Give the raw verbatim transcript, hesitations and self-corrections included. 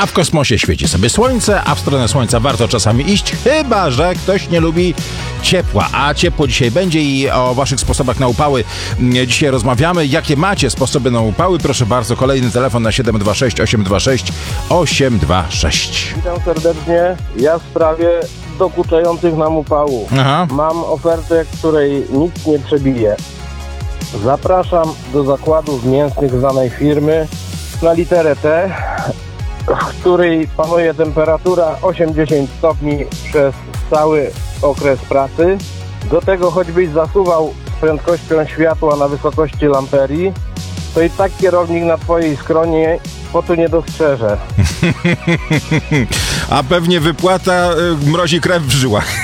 A w kosmosie świeci sobie słońce, a w stronę słońca warto czasami iść, chyba że ktoś nie lubi ciepła. A ciepło dzisiaj będzie i o waszych sposobach na upały dzisiaj rozmawiamy. Jakie macie sposoby na upały? Proszę bardzo, kolejny telefon na siedem dwa sześć osiem dwa sześć osiem dwa sześć. Witam serdecznie. Ja w sprawie dokuczających nam upału. Aha. Mam ofertę, której nic nie przebije. Zapraszam do zakładów mięsnych znanej firmy na literę T, w której panuje temperatura osiem do dziesięciu stopni przez cały okres pracy. Do tego choćbyś zasuwał z prędkością światła na wysokości lamperii, to i tak kierownik na twojej skronie potu nie dostrzeże. A pewnie wypłata y, mrozi krew w żyłach.